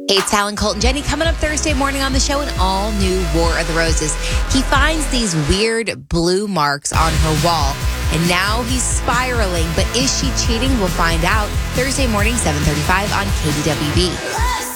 Hey, it's Alan Colton. Jenny coming up Thursday morning on the show, an all-new War of the Roses. He finds these weird blue marks on her wall, and now he's spiraling. But is she cheating? We'll find out Thursday morning, 7:35 on KDWB.